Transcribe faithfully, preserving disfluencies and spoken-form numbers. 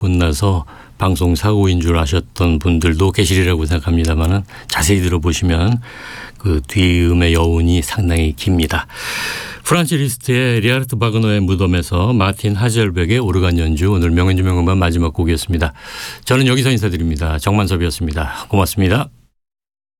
혼나서 방송 사고인 줄 아셨던 분들도 계시리라고 생각합니다만은 자세히 들어보시면 그 뒤음의 여운이 상당히 깁니다. 프란츠 리스트의 리하르트 바그너의 무덤에서 마틴 하젤백의 오르간 연주, 오늘 명연주 명음반 마지막 곡이었습니다. 저는 여기서 인사드립니다. 정만섭이었습니다. 고맙습니다.